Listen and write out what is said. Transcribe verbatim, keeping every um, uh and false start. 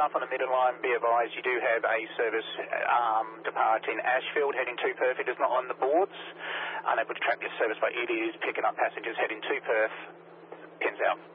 staff on the Midland line, be advised you do have a service um, departing Ashfield heading to Perth. It is not on the boards. Unable to track this service, but it is picking up passengers heading to Perth. Pins out.